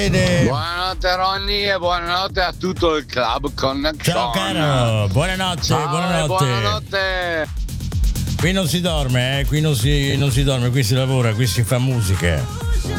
Buonanotte Ronny e buonanotte a tutto il Club Connection. Ciao caro, buonanotte, Ciao, buonanotte. Buonanotte. Qui non si dorme, qui non si dorme, qui si lavora, qui si fa musica.